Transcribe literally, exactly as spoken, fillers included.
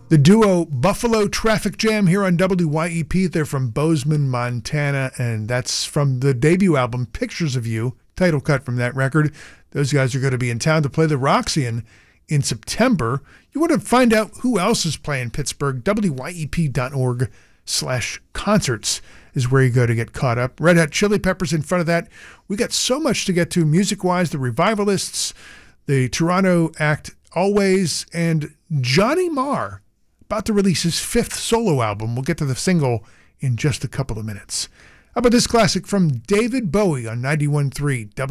The duo Buffalo Traffic Jam here on W Y E P. They're from Bozeman, Montana, and that's from the debut album, Pictures of You, title cut from that record. Those guys are going to be in town to play the Roxy in September. You want to find out who else is playing Pittsburgh, W Y E P dot org slash concerts is where you go to get caught up. Red Hot Chili Peppers in front of that. We got so much to get to music-wise. The Revivalists, the Toronto act Always, and Johnny Marr, about to release his fifth solo album. We'll get to the single in just a couple of minutes. How about this classic from David Bowie on ninety-one point three W